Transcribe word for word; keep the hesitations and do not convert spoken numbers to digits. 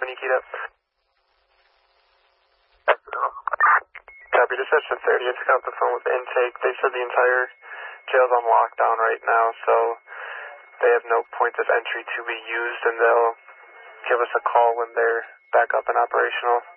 when you keyed up. Copy, dispatch to thirty. I took out the phone with intake. They said the entire jail's on lockdown right now, so they have no points of entry to be used, and they'll give us a call when they're back up and operational.